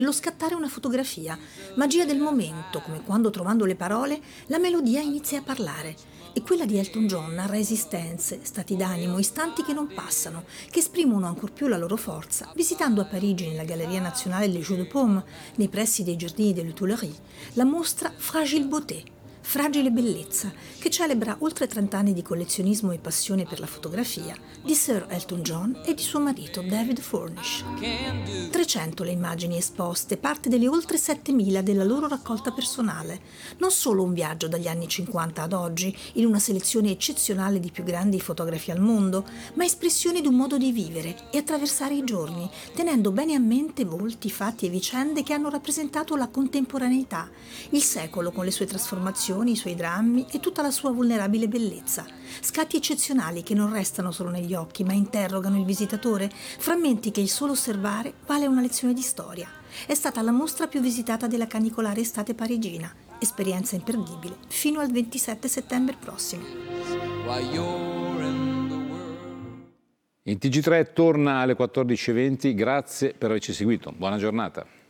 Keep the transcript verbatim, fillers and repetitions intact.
Lo scattare una fotografia, magia del momento, come quando trovando le parole la melodia inizia a parlare. E quella di Elton John narra esistenze, stati d'animo, istanti che non passano, che esprimono ancor più la loro forza. Visitando a Parigi, nella Galleria Nazionale des Jeux de Paume, nei pressi dei giardini delle Tuileries, la mostra Fragile Beauté, Fragile Bellezza, che celebra oltre trenta anni di collezionismo e passione per la fotografia di Sir Elton John e di suo marito David Furnish. trecento le immagini esposte, parte delle oltre settemila della loro raccolta personale. Non solo un viaggio dagli anni cinquanta ad oggi, in una selezione eccezionale di più grandi fotografi al mondo, ma espressione di un modo di vivere e attraversare i giorni, tenendo bene a mente volti, fatti e vicende che hanno rappresentato la contemporaneità, il secolo con le sue trasformazioni, i suoi drammi e tutta la sua vulnerabile bellezza. Scatti eccezionali che non restano solo negli occhi, ma interrogano il visitatore, frammenti che il solo osservare vale una lezione di storia. È stata la mostra più visitata della canicolare estate parigina. Esperienza imperdibile fino al ventisette settembre prossimo. Il T G tre torna alle quattordici e venti, grazie per averci seguito, buona giornata.